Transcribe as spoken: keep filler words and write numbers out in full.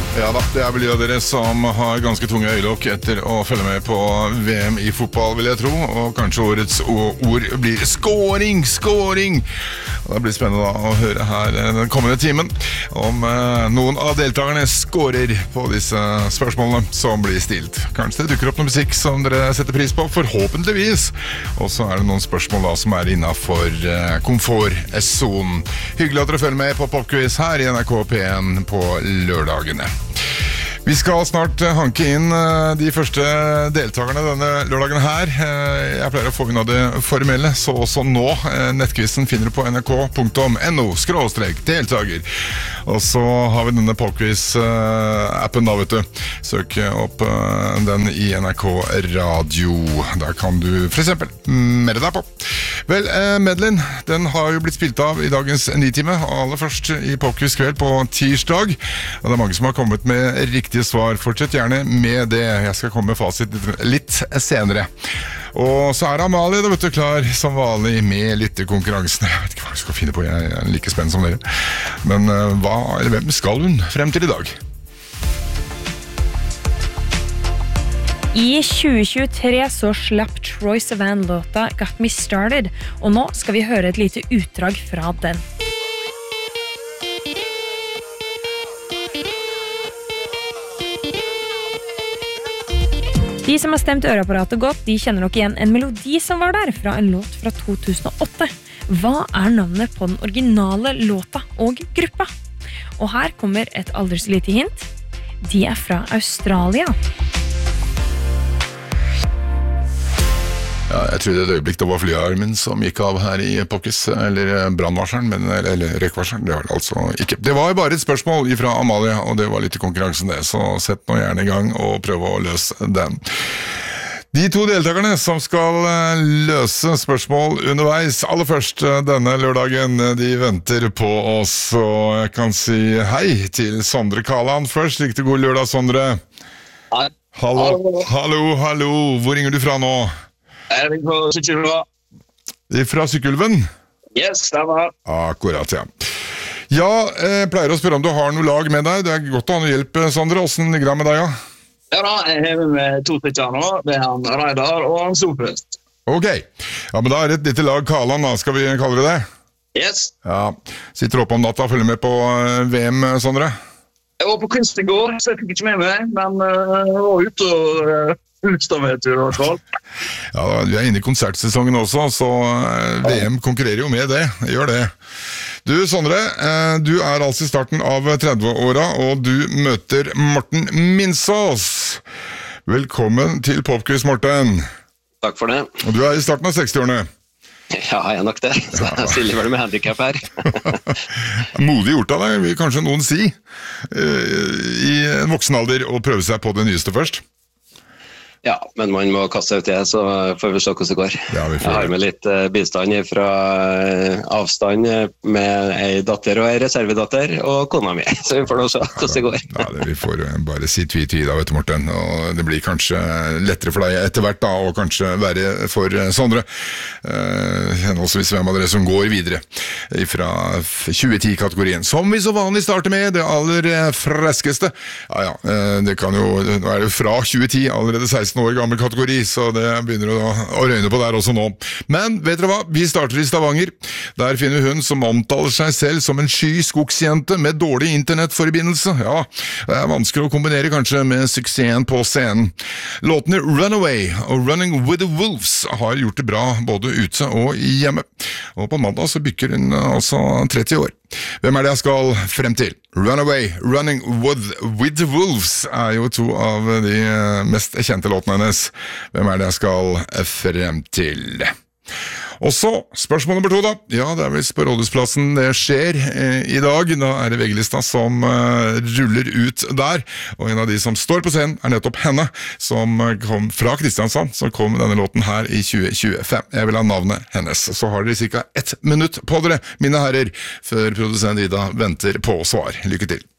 Ja da, det er vel de av dere som har ganske tunge øyelokk etter å følge med på V M i fotball, vil jeg tro. Og kanskje årets ord blir scoring, scoring. Og det blir spennende da å høre her den kommende timen om eh, noen av deltakerne scorer på disse spørsmålene som blir stilt. Kanskje det dukker opp noe musikk som dere setter pris på, forhåpentligvis. Og så er det noen spørsmål da som er innenfor eh, komfortsonen. Hyggelig at dere følger med på Popquiz her i N R K P en på lørdagene. Vi skal snart hanke inn de første deltakerne denne lørdagen her. Jeg pleier å få unna det formelle, så også nå. Nettquizen finner du på nrk punktum no skråstrek deltaker. Og så har vi denne Popquiz-appen da, vet du. Søk opp den i N R K Radio. Der kan du for eksempel melde deg på. Vel, medleyen, den har jo blitt spilt av i dagens nitime, aller først i Popquiz kveld på tirsdag. Og det er mange som har kommet med riktige svar. Fortsett gjerne med det. Jeg skal komme med fasit litt senere. Og så er Amalie da, vet du, klar som vanlig med lyttekonkurransen. Jeg vet ikke hva jeg skal finne på, jeg er like spennende som dere. Men hva, eller hvem skal hun frem til i dag? I tjue tjuetre så slapp Troye Sivan låta Got Me Started, og nå skal vi høre et lite utdrag fra den. De som har stemt øreapparatet godt, de kjenner nok igjen en melodi som var der fra en låt fra to tusen og åtte. Hva er navnet på den originale låta og gruppa? Og her kommer et aldri så lite hint. De er fra Australia. Ja, jeg trodde et øyeblikk det var flyalarmen som gikk av her i Popquiz, eller brannvarselen, men, eller, eller røykvarselen, det var det altså ikke. Det var bare et spørsmål fra Amalie, og det var litt i konkurransen det, så sett nå gjerne i gang og prøv å løse den. De to deltakerne som skal løse spørsmål underveis, aller først denne lørdagen, de venter på oss, og jeg kan si hei til Sondre Kaland først. Riktig god lørdag, Sondre. Hei. Hallo, hallo, hallo. Hvor ringer du fra nå? Jeg er fra Sykkylven. Fra Sykkylven? Yes, det var. Akkurat, ja. Ja, jeg pleier å spørre om du har noe lag med deg. Det er godt å ha noe hjelp, Sondre. Hvordan ligger det med deg, ja? Ja da, jeg har med to stykker nå. Det er han Reidar og han Solfrøst. Ok, ja, men da er det et lite lag Kaland, da. Skal vi kalle det det? Yes. Ja, sitter oppe om natta og følger med på V M, Sondre? Jeg var på kunst i går, så jeg fikk ikke med meg, men uh, jeg var ute og... Uh, utstavetur i hvert fall. Ja, du er inne i konsertsesongen også, så V M konkurrerer jo med det. Gjør det. Du, Sondre, du er altså i starten av tredve-åra, og du møter Morten Minsås. Velkommen til Popquiz, Morten. Takk for det. Og du er i starten av seksti-årene. Ja, jeg er nok det. Så jeg stiller vel med handicap her. Modig gjort av deg, vil kanskje noen si, i en voksen alder, å prøve seg på det nyeste først. Ja, men man må kaste ut det, så får vi se hvordan det går. Ja, vi får jeg har med litt uh, bistand fra uh, avstand med ei datter og ei reservedatter og kona mi, så vi får nå se hvordan det går. Ja, det, vi får bare si tvi-tvi da, vet du, Morten, og det blir kanskje lettere for deg etter hvert da, og kanskje verre for Sondre. Uh, henholdsvis hvem av dere som går videre fra tjue ti-kategorien, som vi så vanlig starter med, det aller freskeste. Ja, ja, uh, det kan jo, nå er det fra tjue ti, allerede seksten år gammel kategori, så det begynner å, å røyne på der også nå. Men vet dere hva? Vi starter i Stavanger. Der finner hun som omtaler seg selv som en sky skogsjente med dårlig internettforbindelse. Ja, det er vanskelig å kombinere kanskje med suksessen på scenen. Låtene Runaway og Running with the Wolves har gjort det bra både ute og hjemme. Og på mandag så bykker hun altså tretti år. Hvem er det jeg skal frem til? Runaway, Running with, with the Wolves er jo to av de mest kjente låtene hennes. Hvem er det jeg skal frem til? Og så, spørsmål nummer to da. Ja, det er vel på Rådhusplassen det skjer eh, i dag. Da er det V G-lista som eh, ruller ut der. Og en av de som står på scenen er nettopp henne, som kom fra Kristiansand, som kom med denne låten her i tjue tjuefem. Jeg vil ha navnet hennes. Så har dere cirka ett minutt på dere, mine herrer, før produsent Ida venter på svar. Lykke til.